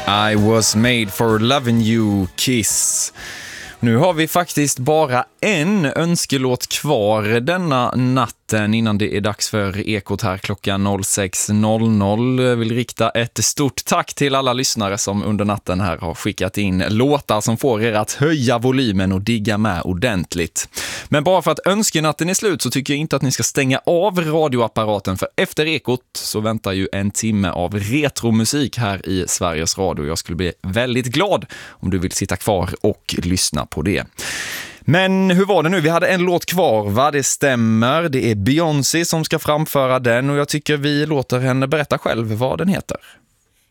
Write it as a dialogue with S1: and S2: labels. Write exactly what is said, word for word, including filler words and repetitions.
S1: I was made for loving you, Kiss. Nu har vi faktiskt bara en önskelåt kvar denna natten innan det är dags för Ekot här klockan sex noll noll. Jag vill rikta ett stort tack till alla lyssnare som under natten här har skickat in låtar som får er att höja volymen och digga med ordentligt. Men bara för att önskenatten är slut så tycker jag inte att ni ska stänga av radioapparaten, för efter Ekot så väntar ju en timme av retromusik här i Sveriges Radio. Jag skulle bli väldigt glad om du vill sitta kvar och lyssna på det. Men hur var det nu? Vi hade en låt kvar, va? Det stämmer. Det är Beyoncé som ska framföra den och jag tycker vi låter henne berätta själv vad den heter.